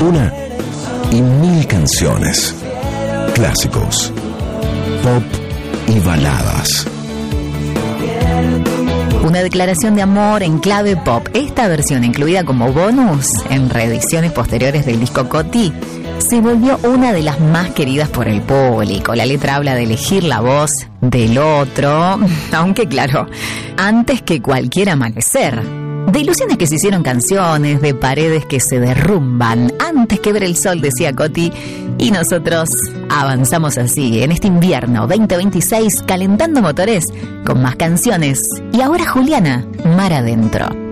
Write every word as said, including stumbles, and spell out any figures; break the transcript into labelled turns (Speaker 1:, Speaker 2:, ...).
Speaker 1: Una y mil canciones, clásicos, pop y baladas.
Speaker 2: Una declaración de amor en clave pop. Esta versión, incluida como bonus en reediciones posteriores del disco Coti, se volvió una de las más queridas por el público. La letra habla de elegir la voz del otro, aunque claro, antes que cualquier amanecer. De ilusiones que se hicieron canciones, de paredes que se derrumban antes que ver el sol, decía Coti, y nosotros avanzamos así en este invierno veinte veintiséis, calentando motores con más canciones. Y ahora Juliana, mar adentro.